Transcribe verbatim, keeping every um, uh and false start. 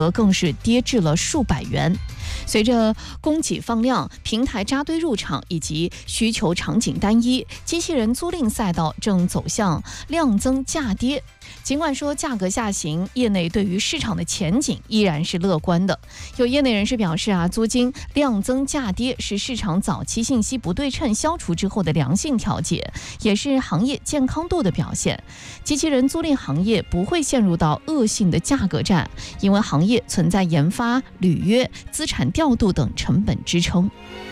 更是跌至了数百元。随着供给放量、平台扎堆入场以及需求场景单一，机器人租赁赛道正走向量增价跌。尽管说价格下行，业内对于市场的前景依然是乐观的。有业内人士表示啊，租金量增价跌是市场早期信息不对称消除之后的良性调节，也是行业健康度的表现。机器人租赁行业不会陷入到恶性的价格战，因为行业存在研发、履约、资产调度等成本支撑。